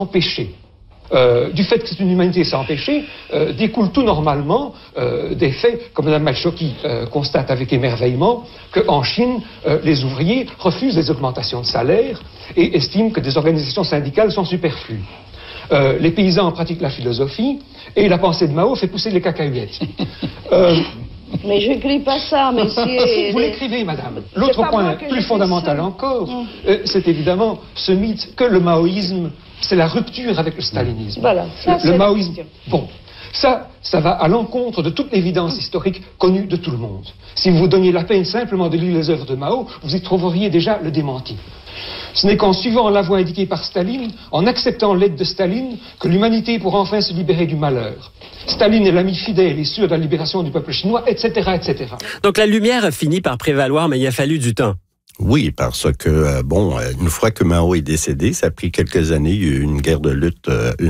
péché. Du fait que c'est une humanité sans péché, découle tout normalement des faits, comme Mme Malchoki constate avec émerveillement, qu'en Chine, les ouvriers refusent les augmentations de salaire et estiment que des organisations syndicales sont superflues. Les paysans pratiquent la philosophie et la pensée de Mao fait pousser les cacahuètes. Mais je n'écris pas ça, monsieur. Vous l'écrivez, madame. L'autre point, plus fondamental encore, c'est évidemment ce mythe que le maoïsme, c'est la rupture avec le stalinisme. Voilà, ça, le maoïsme. Bon, ça va à l'encontre de toute l'évidence historique connue de tout le monde. Si vous vous donniez la peine simplement de lire les œuvres de Mao, vous y trouveriez déjà le démenti. Ce n'est qu'en suivant la voie indiquée par Staline, en acceptant l'aide de Staline, que l'humanité pourra enfin se libérer du malheur. Staline est l'ami fidèle et sûr de la libération du peuple chinois, etc., etc. Donc la lumière a fini par prévaloir, mais il a fallu du temps. Oui, parce que, une fois que Mao est décédé, ça a pris quelques années, il y a eu une guerre de lutte,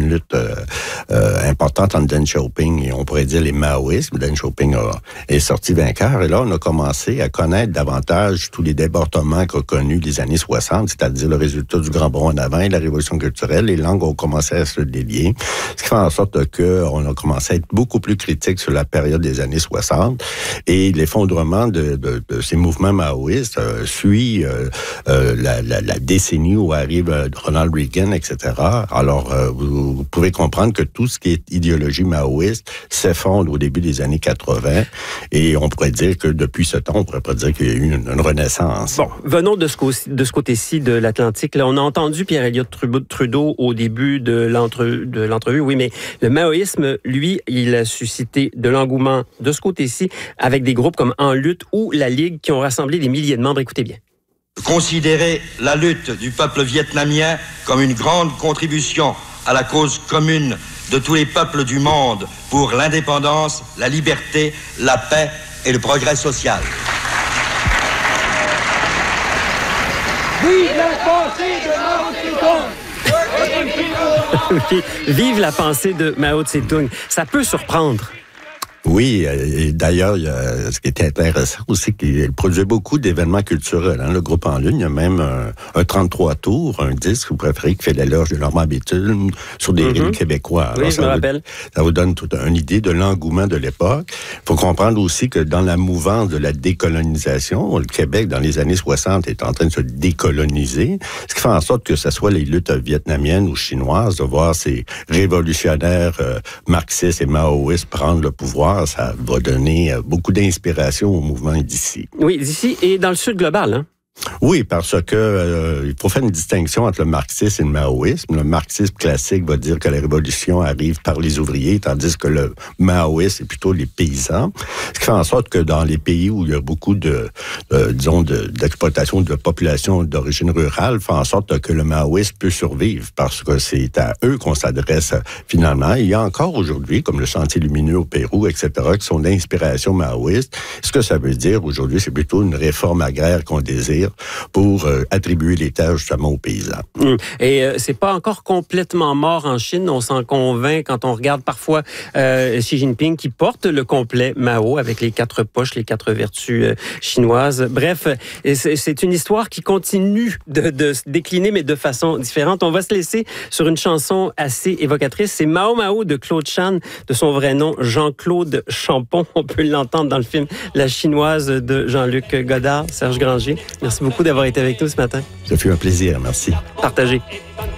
importante entre Deng Xiaoping et on pourrait dire les maoïstes. Deng Xiaoping est sorti vainqueur et là, on a commencé à connaître davantage tous les débordements qu'a connus les années 60, c'est-à-dire le résultat du Grand Bond en avant et la révolution culturelle. Les langues ont commencé à se délier, ce qui fait en sorte qu'on a commencé à être beaucoup plus critique sur la période des années 60 et l'effondrement de ces mouvements maoïstes suit la décennie où arrive Ronald Reagan, etc. Alors, vous pouvez comprendre que tout ce qui est idéologie maoïste s'effondre au début des années 80 et on pourrait dire que depuis ce temps, on pourrait pas dire qu'il y a eu une renaissance. Bon, venons de ce côté-ci de l'Atlantique. Là, on a entendu Pierre-Éliott Trudeau au début de l'entrevue, oui, mais le maoïsme, lui, il a suscité de l'engouement de ce côté-ci avec des groupes comme En Lutte ou La Ligue qui ont rassemblé des milliers de membres. Écoutez bien. Considérer la lutte du peuple vietnamien comme une grande contribution à la cause commune de tous les peuples du monde pour l'indépendance, la liberté, la paix et le progrès social. Vive la pensée de Mao Tse-tung! Vive la pensée de Mao Tse-tung. Ça peut surprendre. Oui, et d'ailleurs, ce qui était intéressant aussi, qu'il produisait beaucoup d'événements culturels. Le groupe En Lune, il y a même un 33 tours, un disque, vous préférez, qui fait l'éloge de Normand Béthune sur des rimes québécois. Alors, oui, je me rappelle. Ça vous donne toute une idée de l'engouement de l'époque. Il faut comprendre aussi que dans la mouvance de la décolonisation, le Québec, dans les années 60, est en train de se décoloniser, ce qui fait en sorte que ce soit les luttes vietnamiennes ou chinoises, de voir ces révolutionnaires marxistes et maoïstes prendre le pouvoir. Ça va donner beaucoup d'inspiration au mouvement d'ici. Oui, d'ici et dans le sud global, hein? Oui, parce que il faut faire une distinction entre le marxisme et le maoïsme. Le marxisme classique va dire que la révolution arrive par les ouvriers, tandis que le maoïsme, c'est plutôt les paysans. Ce qui fait en sorte que dans les pays où il y a beaucoup d'exploitation de population d'origine rurale, fait en sorte que le maoïsme peut survivre parce que c'est à eux qu'on s'adresse finalement. Il y a encore aujourd'hui, comme le Sentier lumineux au Pérou, etc., qui sont d'inspiration maoïste. Ce que ça veut dire aujourd'hui, c'est plutôt une réforme agraire qu'on désire pour attribuer les terres justement aux paysans. Et c'est pas encore complètement mort en Chine. On s'en convainc quand on regarde parfois Xi Jinping qui porte le complet Mao avec les 4 poches, les 4 vertus chinoises. Bref, c'est une histoire qui continue de se décliner, mais de façon différente. On va se laisser sur une chanson assez évocatrice. C'est Mao Mao de Claude Chan, de son vrai nom Jean-Claude Champon. On peut l'entendre dans le film La Chinoise de Jean-Luc Godard, Serge Granger. Merci beaucoup d'avoir été avec nous ce matin. Ça fait un plaisir, merci. Partagez.